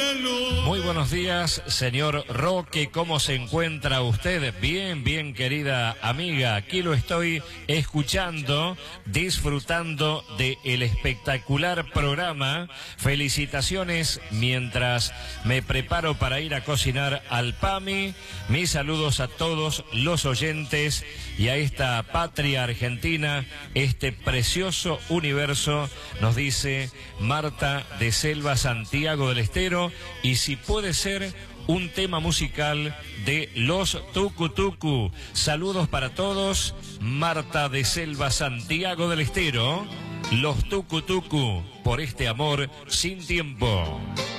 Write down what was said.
Muy buenos días, señor Roque, ¿cómo se encuentra usted? Bien, bien, querida amiga, aquí lo estoy escuchando, disfrutando del espectacular programa. Felicitaciones mientras me preparo para ir a cocinar al PAMI. Mis saludos a todos los oyentes y a esta patria argentina, este precioso universo, nos dice Marta de Selva, Santiago del Estero, y si puede ser un tema musical de los Tucu Tucu. Saludos para todos, Marta de Selva, Santiago del Estero, los Tucu Tucu, por este amor sin tiempo.